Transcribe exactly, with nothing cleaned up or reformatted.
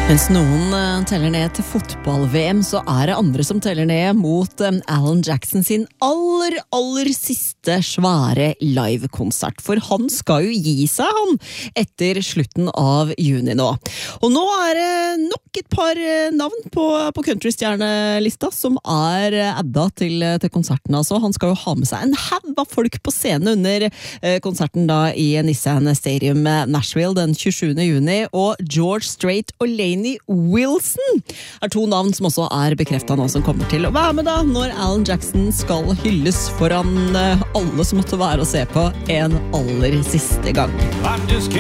Mens noen uh, teller ned til fotball-V M, så er det andre som teller ned mot um, Alan Jackson sin aller, aller siste svære live-konsert. For han skal jo gi seg, han, etter slutten av juni nå. Og nå er det nok et par uh, navn på, på countrystjernelista som er uh, adda til, til konserten. Altså. Han skal jo ha med seg en haug av folk på scenen under uh, konserten da i Nissan Stadium Nashville den tjuesjuende juni, og George Strait og Lainey Wilson er to navn som også er bekreftet nå, som kommer til å være med da når Alan Jackson skal hylles foran alle som måtte være å se på en aller siste gang.